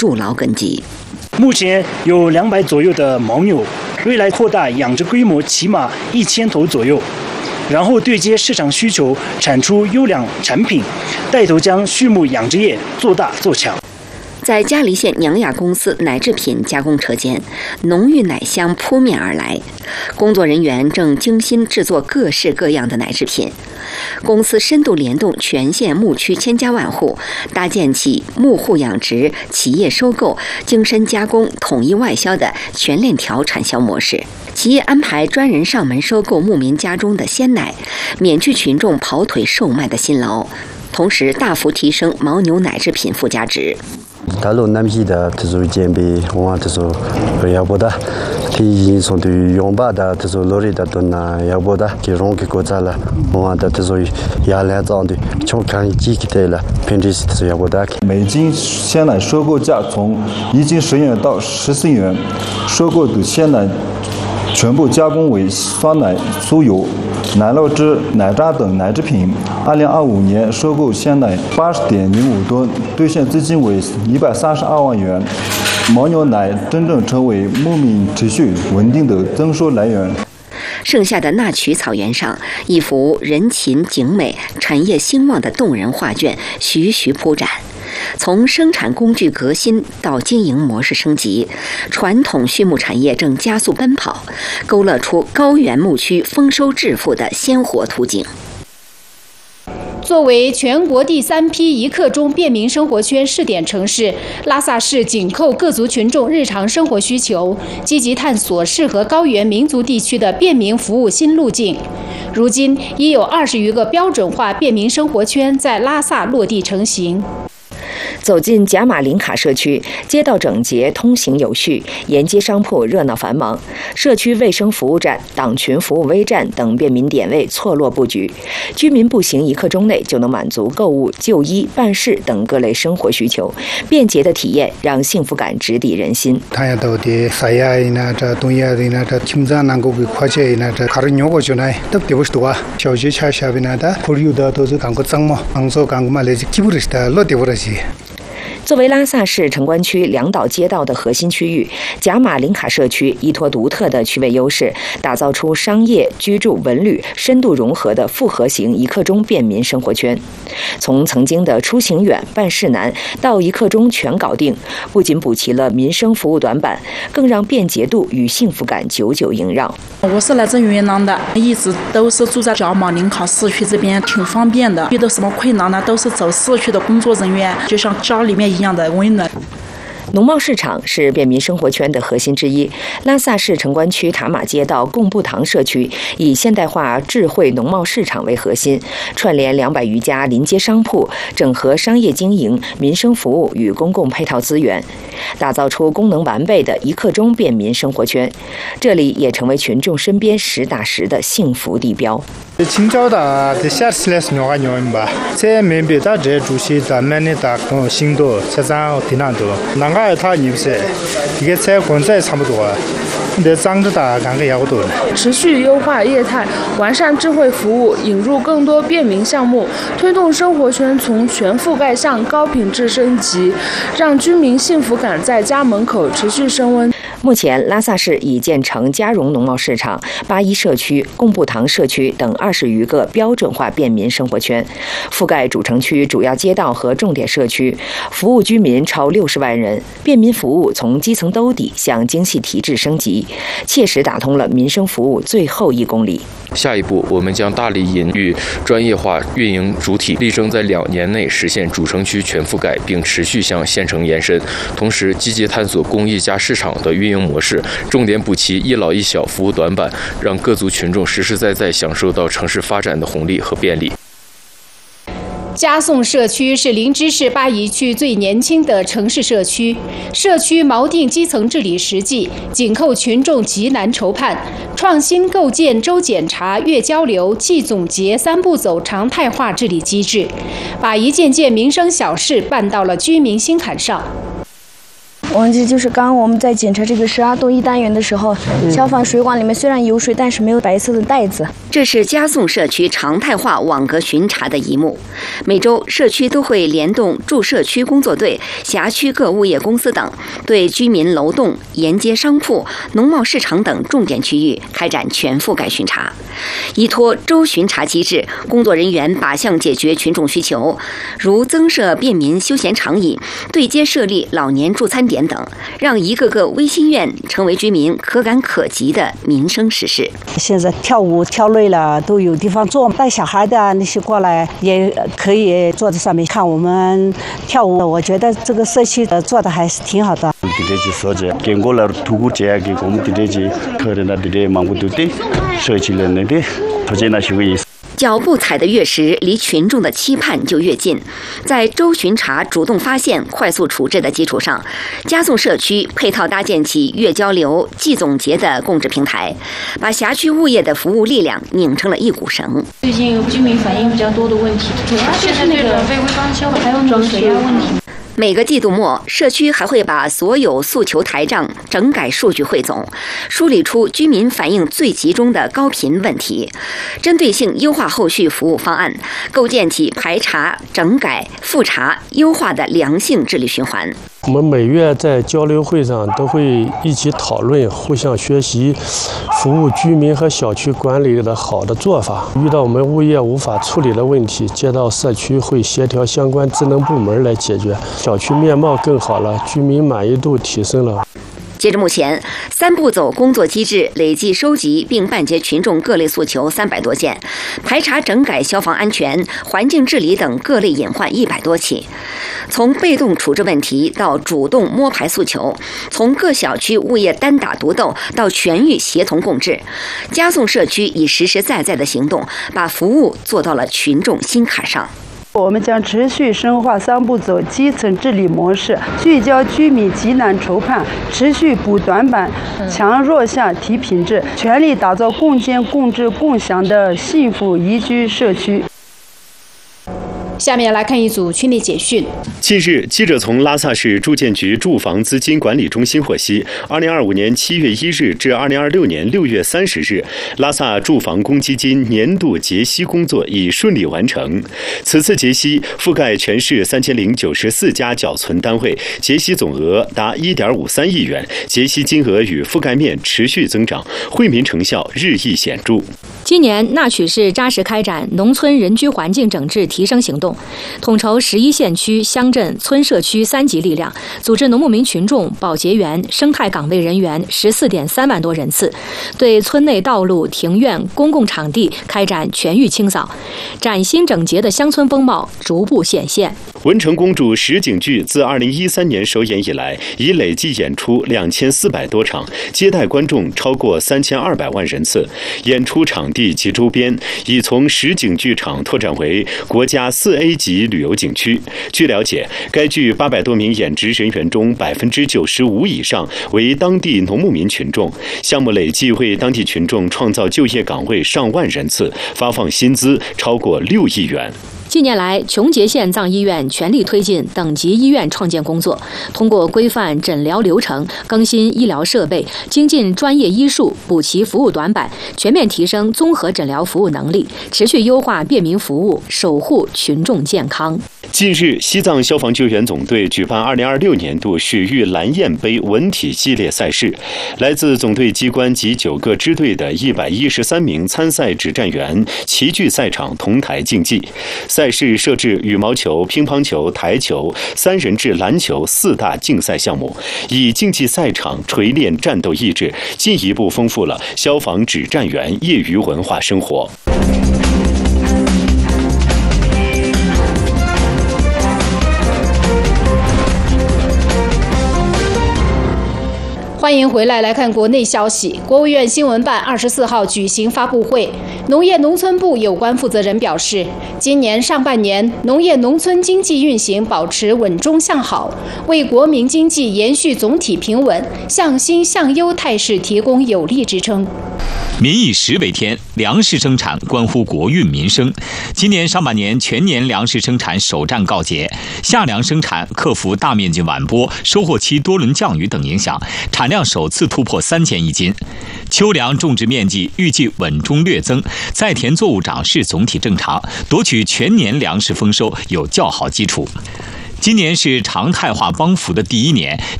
筑牢根基。 目前有200左右的牦牛，未来扩大养殖规模起码1000头左右，然后对接市场需求，产出优良产品，带头将畜牧养殖业做大做强。 在嘉黎县娘雅公司奶制品加工车间，浓郁奶香扑面而来，工作人员正精心制作各式各样的奶制品。公司深度联动全县牧区千家万户，搭建起牧户养殖、企业收购、精深加工、统一外销的全链条产销模式。企业安排专人上门收购牧民家中的鲜奶，免去群众跑腿售卖的辛劳，同时大幅提升牦牛奶制品附加值。 大陆南皮的这种煎饼，我这种要不的，提从对用把的这种落地的炖呐，要不的给容给国家了，我的这种压力涨的，从看几个代了，平时是要不的。 每斤鲜奶收购价从1斤10元到14元，收购的鲜奶全部加工为酸奶、酥油、奶酪汁、奶渣等奶制品。2025年收购鲜奶80.05吨，兑现资金为132万元。牦牛奶真正成为牧民持续稳定的增收来源。 盛夏的那曲草原上，一幅人情景美、产业兴旺的动人画卷徐徐铺展。从生产工具革新到经营模式升级，传统畜牧产业正加速奔跑，勾勒出高原牧区丰收致富的鲜活图景。 作为全国第3批一刻钟便民生活圈试点城市，拉萨市紧扣各族群众日常生活需求，积极探索适合高原民族地区的便民服务新路径。如今已有20余个标准化便民生活圈在拉萨落地成型。 走进贾马林卡社区，街道整洁，通行有序，沿街商铺热闹繁忙，社区卫生服务站、党群服务微站等便民点位错落布局，居民步行1刻钟内就能满足购物、就医、办事等各类生活需求，便捷的体验让幸福感直抵人心。作为拉萨市城关区2岛街道的核心区域，贾马林卡社区依托独特的区位优势，打造出商业、居住、文旅深度融合的复合型1刻钟便民生活圈。从曾经的出行远、办事难到1刻钟全搞定，不仅补齐了民生服务短板，更让便捷度与幸福感久久萦绕。 我是来自云南的，一直都是住在贾马林卡市区这边，挺方便的。遇到什么困难呢，都是找市区的工作人员，就像家里面一样的温暖。 农贸市场是便民生活圈的核心之一。拉萨市城关区塔玛街道贡布堂社区以现代化智慧农贸市场为核心，串联200余家临街商铺，整合商业经营、民生服务与公共配套资源，打造出功能完备的1刻钟便民生活圈。这里也成为群众身边实打实的幸福地标。 青椒的下次来是牛吧，在没别的这主席咱们的打工行动，这张挺难多，那个他你不是一个菜工资差不多，得长着大干个要多。 持续优化业态，完善智慧服务，引入更多便民项目，推动生活圈从全覆盖向高品质升级，让居民幸福感在家门口持续升温。 目前，拉萨市已建成嘉荣农贸市场、八一社区、贡布堂社区等20余个标准化便民生活圈，覆盖主城区主要街道和重点社区，服务居民超60万人。便民服务从基层兜底向精细提质升级，切实打通了民生服务最后1公里。 下一步，我们将大力引入专业化运营主体，力争在2年内实现主城区全覆盖，并持续向县城延伸。同时，积极探索公益加市场的运营模式，重点补齐一老一小服务短板，让各族群众实实在在享受到城市发展的红利和便利。 嘉颂社区是林芝市八宜区最年轻的城市社区，社区锚定基层治理实际，紧扣群众急难愁盼，创新构建周检查、月交流、季总结3步走常态化治理机制，把一件件民生小事办到了居民心坎上。 忘记就是刚刚我们在检查这个12栋1单元的时候，消防水管里面虽然有水，但是没有白色的袋子。 这是嘉颂社区常态化网格巡查的一幕。每周，社区都会联动驻社区工作队、辖区各物业公司等，对居民楼栋、沿街商铺、农贸市场等重点区域开展全覆盖巡查。依托周巡查机制，工作人员靶向解决群众需求，如增设便民休闲长椅、对接设立老年助餐点等，让一个个微心愿成为居民可感可及的民生实事。 现在跳舞跳累了都有地方坐，带小孩的那些过来也可以坐在上面看我们跳舞。我觉得这个社区做的还是挺好的。 脚步踩得越实，离群众的期盼就越近。在周巡查、主动发现、快速处置的基础上，嘉颂社区配套搭建起月交流、季总结的共治平台，把辖区物业的服务力量拧成了一股绳。 最近有居民反映比较多的问题，主要就是那个非微装修还有那个水压问题。 每个季度末，社区还会把所有诉求台账整改数据汇总，梳理出居民反映最集中的高频问题，针对性优化后续服务方案，构建起排查、整改、复查、优化的良性治理循环。 我们每月在交流会上都会一起讨论，互相学习服务居民和小区管理的好的做法。遇到我们物业无法处理的问题，街道社区会协调相关职能部门来解决，小区面貌更好了，居民满意度提升了。 截至目前，3步走工作机制累计收集并办结群众各类诉求300多件，排查整改消防安全、环境治理等各类隐患100多起。从被动处置问题到主动摸排诉求，从各小区物业单打独斗到全域协同共治，嘉颂社区以实实在在的行动，把服务做到了群众心坎上。 我们将持续深化3步走基层治理模式，聚焦居民急难愁盼，持续补短板，强弱项提品质，全力打造共建共治共享的幸福宜居社区。 下面来看一组区内简讯。 近日，记者从拉萨市住建局住房资金管理中心获悉，2025年7月1日至2026年6月30日，拉萨住房公积金年度结息工作已顺利完成。此次结息覆盖全市3094家缴存单位，结息总额达1.53亿元，结息金额与覆盖面持续增长，惠民成效日益显著。 今年，纳曲市扎实开展农村人居环境整治提升行动，统筹11县区、乡镇、村社区3级力量，组织农牧民群众、保洁员、生态岗位人员14.3万多人次，对村内道路、庭院、公共场地开展全域清扫，崭新整洁的乡村风貌逐步显现。 文成公主实景剧自2013年首演以来，已累计演出2400多场，接待观众超过3200万人次。演出场地及周边已从实景剧场拓展为国家4A 级旅游景区。据了解，该剧800多名演职人员中95%以上为当地农牧民群众，项目累计为当地群众创造就业岗位上万人次，发放薪资超过6亿元。 近年来，琼结县藏医院全力推进等级医院创建工作，通过规范诊疗流程、更新医疗设备、精进专业医术、补齐服务短板，全面提升综合诊疗服务能力，持续优化便民服务，守护群众健康。 近日，西藏消防救援总队举办2026年度水域蓝焰杯文体系列赛事，来自总队机关及9个支队的113名参赛指战员齐聚赛场同台竞技。赛事设置羽毛球、乒乓球、台球、3人制篮球4大竞赛项目，以竞技赛场锤炼战斗意志，进一步丰富了消防指战员业余文化生活。 欢欢迎回来看国内消息。国务院新闻办24号举行发布会，农业农村部有关负责人表示，今年上半年农业农村经济运行保持稳中向好，为国民经济延续总体平稳、向新向优态势提供有力支撑。 民以食为天，粮食生产关乎国运民生。今年上半年全年粮食生产首战告捷，夏粮生产克服大面积晚播、收获期多轮降雨等影响，产量首次突破3000亿斤。秋粮种植面积预计稳中略增，在田作物长势总体正常，夺取全年粮食丰收有较好基础。今年是常态化帮扶的第一年，